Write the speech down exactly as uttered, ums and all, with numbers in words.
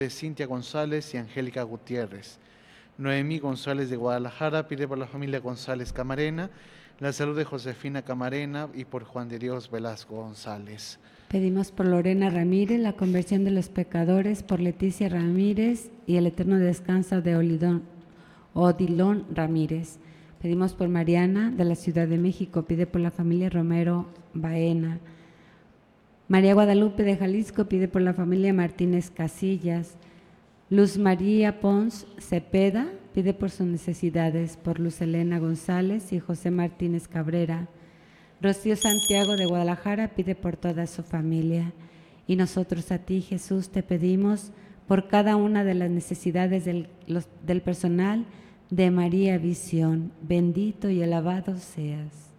de Cintia González y Angélica Gutiérrez. Noemí González de Guadalajara pide por la familia González Camarena, la salud de Josefina Camarena y por Juan de Dios Velasco González. Pedimos por Lorena Ramírez la conversión de los pecadores, por Leticia Ramírez y el eterno descanso de Olidón, Odilón Ramírez. Pedimos por Mariana de la Ciudad de México, pide por la familia Romero Baena. María Guadalupe de Jalisco pide por la familia Martínez Casillas. Luz María Pons Cepeda pide por sus necesidades, por Luz Elena González y José Martínez Cabrera. Rocío Santiago de Guadalajara pide por toda su familia. Y nosotros a ti, Jesús, te pedimos por cada una de las necesidades del, los, del personal de María Visión. Bendito y alabado seas.